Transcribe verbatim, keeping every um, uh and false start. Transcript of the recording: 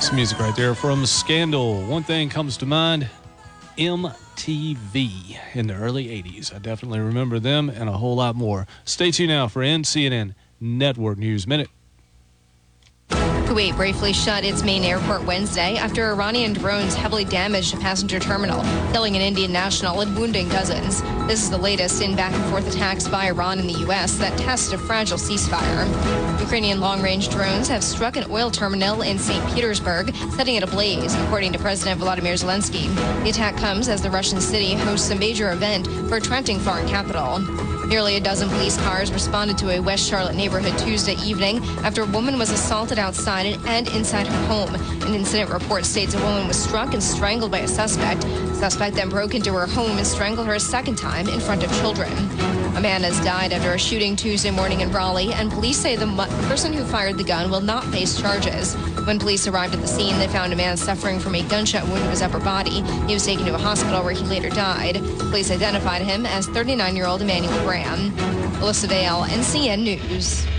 Some music right there from Scandal. One thing comes to mind, M T V in the early eighties. I definitely remember them and a whole lot more. Stay tuned now for N C N N Network News Minute. Kuwait briefly shut its main airport Wednesday after Iranian drones heavily damaged a passenger terminal, killing an Indian national and wounding dozens. This is the latest in back-and-forth attacks by Iran and the U S that test a fragile ceasefire. Ukrainian long-range drones have struck an oil terminal in Saint Petersburg, setting it ablaze, according to President Volodymyr Zelensky. The attack comes as the Russian city hosts a major event for attracting foreign capital. Nearly a dozen police cars responded to a West Charlotte neighborhood Tuesday evening after a woman was assaulted outside and inside her home. An incident report states a woman was struck and strangled by a suspect. The suspect then broke into her home and strangled her a second time in front of children. A man has died after a shooting Tuesday morning in Raleigh, and police say the person who fired the gun will not face charges. When police arrived at the scene, they found a man suffering from a gunshot wound to his upper body. He was taken to a hospital where he later died. Police identified him as thirty-nine-year-old Emmanuel Graham. Alyssa Vale, N C N News.